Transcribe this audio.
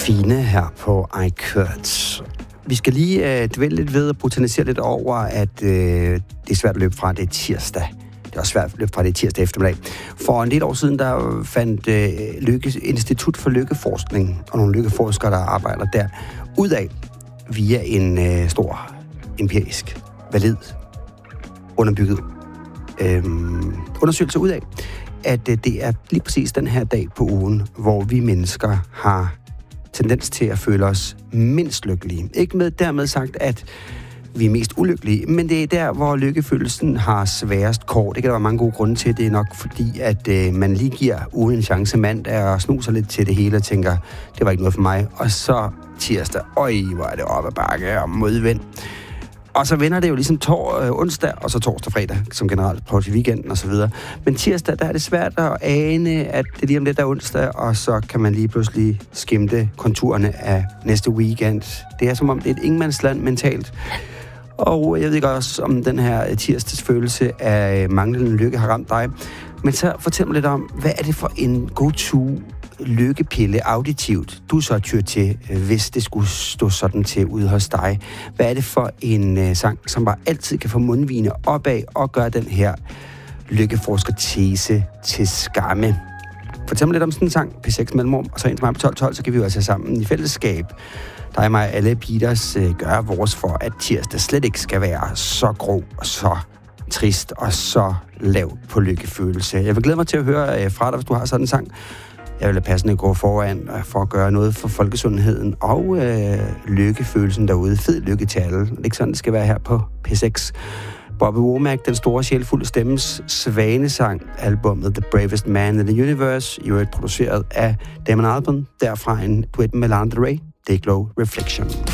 Fine her på iKurt. Vi skal lige dvæle lidt ved og botanisere lidt over, at det er svært at løbe fra, det er tirsdag. Det er også svært at løbe fra, det er tirsdag eftermiddag. For en del år siden, der fandt Institut for Lykkeforskning og nogle lykkeforskere, der arbejder der, ud af via en stor empirisk, valid, underbygget undersøgelse ud af, at det er lige præcis den her dag på ugen, hvor vi mennesker har tendens til at føle os mindst lykkelige. Ikke med dermed sagt, at vi er mest ulykkelige, men det er der, hvor lykkefølelsen har sværest kår. Det kan der være mange gode grunde til. Det er nok fordi, at man lige giver ugen en chance mandag og snuser lidt til det hele og tænker, det var ikke noget for mig. Og så tirsdag, hvor er det op ad bakke og modvind. Og så vender det jo ligesom onsdag, og så torsdag, fredag, som generelt på til weekenden og så videre. Men tirsdag, der er det svært at ane, at det lige om lidt er onsdag, og så kan man lige pludselig skimte konturerne af næste weekend. Det er som om, det er et ingenmandsland mentalt. Og jeg ved ikke også, om den her tirsdags følelse af manglende lykke har ramt dig. Men så fortæl mig lidt om, hvad er det for en go-to lykkepille auditivt, du så tyr til, hvis det skulle stå sådan til ude hos dig? Hvad er det for en sang, som bare altid kan få mundvigene opad og gøre den her lykkeforsker-tese til skamme? Fortæl mig lidt om sådan en sang, P6 Mellemrum, og så ind til mig på 12.12, så kan vi jo altså sammen i fællesskab, dig og mig, alle Peters, gøre vores for, at tirsdag slet ikke skal være så grå og så trist og så lav på lykkefølelse. Jeg vil glæde mig til at høre fra dig, hvis du har sådan en sang. Jeg vil lade passende gå foran for at gøre noget for folkesundheden og lykkefølelsen derude. Fed lykke til alle. Det er ikke sådan, det skal være her på P6. Bobby Womack, den store sjælfulde stemmes svanesang, albummet The Bravest Man in the Universe, i øvrigt produceret af Damon Albarn, derfra en duet med Lana Del Rey, Day Glow Reflection.